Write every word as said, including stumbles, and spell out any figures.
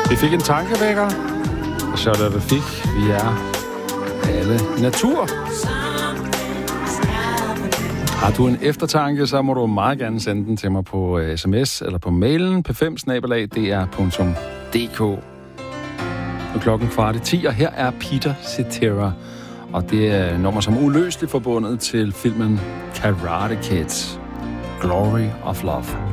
Vi fik en tankevækker, og så er det, vi fik. Vi er alle natur. Har du en eftertanke, så må du meget gerne sende den til mig på sms eller på mailen p fem snabel-a d r punktum d k. Og klokken kvart i ti, og her er Peter Cetera. Og det er nummer som uløseligt forbundet til filmen Karate Kid. Glory of Love.